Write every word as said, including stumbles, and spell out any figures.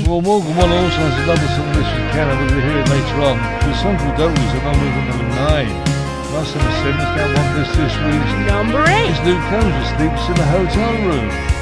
Well, Morgan Wallen also has another song this with Canada, but we'll hear it later on. The song called Don't Lose, and I'm with number nine. Last number seven is that one this this week. Number eight. It's Luke Combs with Sleeps in a Hotel Room.